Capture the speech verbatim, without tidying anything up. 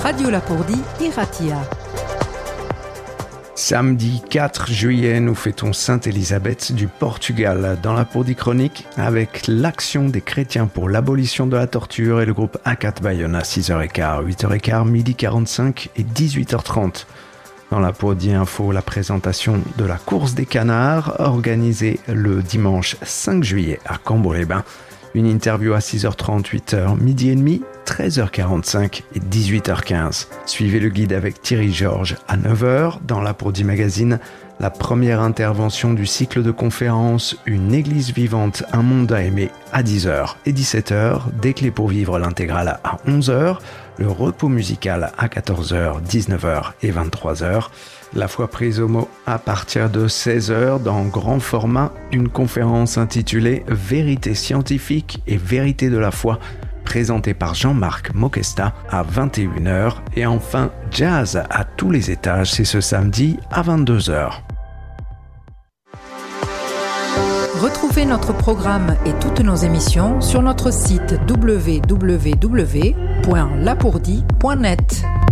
Radio Lapourdie, Iratia. Samedi quatre juillet, nous fêtons Sainte Élisabeth du Portugal dans Lapourdie Chronique avec l'Action des chrétiens pour l'abolition de la torture et le groupe A quatre Bayonne à six heures quinze, huit heures quinze, midi quarante-cinq et dix-huit heures trente. Dans Lapourdie Info, la présentation de la course des canards organisée le dimanche cinq juillet à Cambo-les-Bains. Une interview à six heures trente, huit heures, midi et demi, treize heures quarante-cinq et dix-huit heures quinze. Suivez le guide avec Thierry Georges à neuf heures dans Lapourdie Magazine. La première intervention du cycle de conférences Une église vivante, un monde à aimer à dix heures et dix-sept heures. Des clés pour vivre l'intégrale à onze heures. Le repos musical à quatorze heures, dix-neuf heures et vingt-trois heures. La foi prise au mot à partir de seize heures dans grand format, une conférence intitulée Vérité scientifique et vérité de la foi, présentée par Jean-Marc Moquesta à vingt et une heures. Et enfin, jazz à tous les étages, c'est ce samedi à vingt-deux heures. Retrouvez notre programme et toutes nos émissions sur notre site w w w point lapourdie point net.